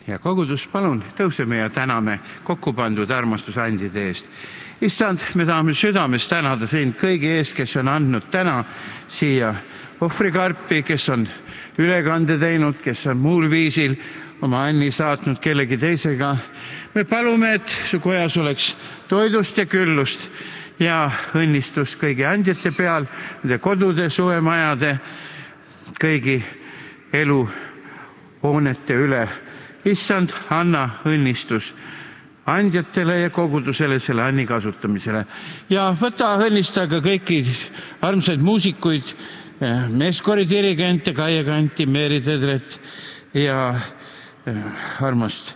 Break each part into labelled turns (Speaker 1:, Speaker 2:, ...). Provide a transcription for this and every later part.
Speaker 1: ja kogudus, palun tõuseme ja täname kokku pandud armastusandide eest. Issand, me tahame südames tänada sind kõigi eest, kes on andnud täna siia ohvrikarpi, kes on ülekande teinud, kes on muul viisil oma anni saatnud kellegi teisega. Me palume, et su kojas oleks toidust ja küllust ja õnnistust kõigi andjate peal, nende kodude, suvemajade, kõigi eluhoonete üle. Issand, anna õnnistus andjatele ja kogudusele selle anni kasutamisele. Ja võta õnnista ka kõiki armsaid muusikuid, meeskoori dirigente, Kaie Kanti, Meeri Tedret ja armast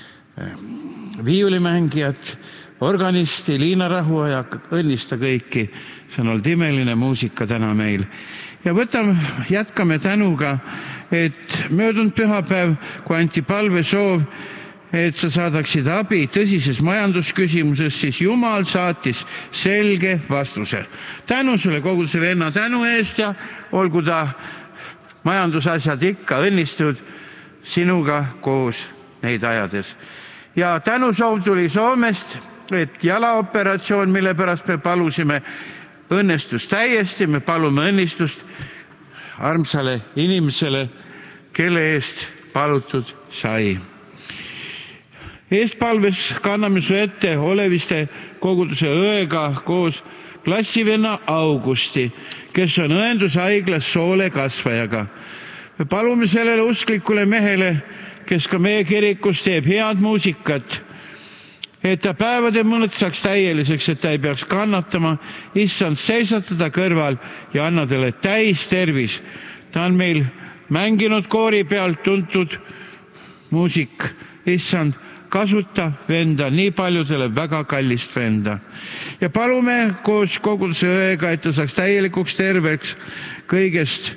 Speaker 1: viiulimängijat, organisti Liina Rahuaja, õnnista kõiki. See on olnud imeline muusika täna meil. Ja jätkame tänuga, et möödunud pühapäev, kui anti palvesoov, et sa saadaksid abi tõsises majandusküsimuses, siis Jumal saatis selge vastuse. Tänu sulle koguduse venna tänu eest ja olgu ta majandusasjad ikka õnnistud sinuga koos neid ajades. Ja tänusoov tuli Soomest, et jalaoperatsioon, mille pärast me palusime, õnnestus täiesti. Me palume õnnistust armsale inimesele, kelle eest palutud sai. Eestpalves kanname su ette Oleviste koguduse õega koos klassivenna Augusti, kes on õendushaiglas soolekasvajaga. Me palume sellele usklikule mehele, kes ka meie kirikus teeb head muusikat, et ta päevade mõned saaks täieliseks, et ta ei peaks kannatama. Issand, seisata ta kõrval ja anna talle täis tervis. Ta on meil mänginud koori pealt tuntud muusik. Issand, kasuta venda, nii paljudele väga kallist venda. Ja palume koos koguduse õega, et ta saaks täielikuks terveks kõigest,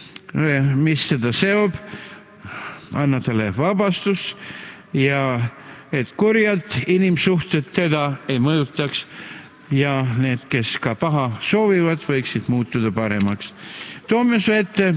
Speaker 1: mis seda seob. Anna talle vabastus ja et kurjad inimsuhted teda ei mõjutaks ja need, kes ka paha soovivad, võiksid muutuda paremaks. Toome su ette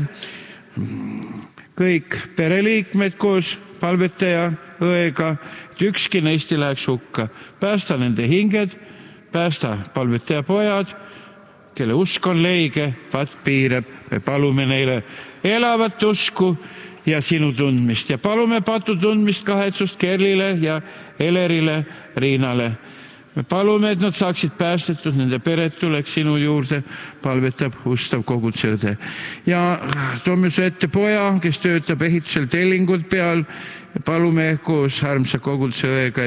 Speaker 1: kõik pereliikmed koos palvetaja õega, et ükski neist ei läheks hukka. Päästa nende hinged, päästa palvetaja pojad, kelle usk on leige, vat piirab. Me palume neile elavat usku ja sinu tundmist ja palume patu tundmist kahetsust Kerlile ja Elerile, Riinale. Me palume, et nad saaksid päästetud, nende pered tuleks sinu juurde, palvetab ustav koguduse õde. Ja toome su ette poja, kes töötab ehitusel tellingud peal ja palume koos armsa koguduse õega,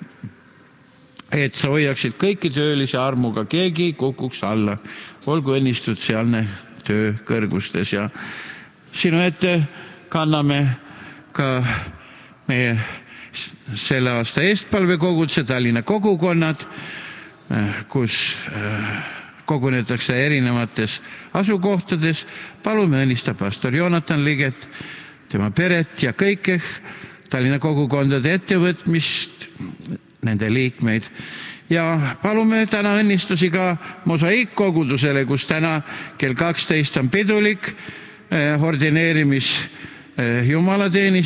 Speaker 1: et sa hoiaksid kõiki töölisi armuga, keegi kukuks alla. Olgu õnnistud sealne töö kõrgustes ja sinu ette kanname ka meie selle aasta eestpalvekoguduse Tallinna kogukonnad, kus kogunetakse erinevates asukohtades. Palume õnnista pastor Joonatan Liget, tema peret ja kõike Tallinna kogukondade ettevõtmist, nende liikmeid. Ja palume täna õnnistusi ka Mosaiikkogudusele, kus täna kell 12 on pidulik ordineerimis jumalateenistus.